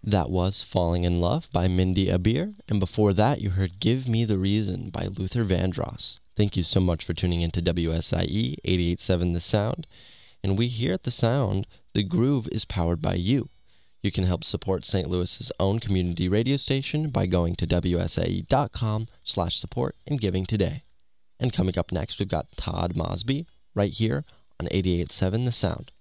That was Falling in Love by Mindy Abir, and before that you heard Give Me the Reason by Luther Vandross. Thank you so much for tuning into WSIE 88.7 The Sound, and we here at The Sound, the groove is powered by you. You can help support St. Louis's own community radio station by going to wsie.com/support and giving today. And coming up next, we've got Todd Mosby right here on 88.7 The Sound.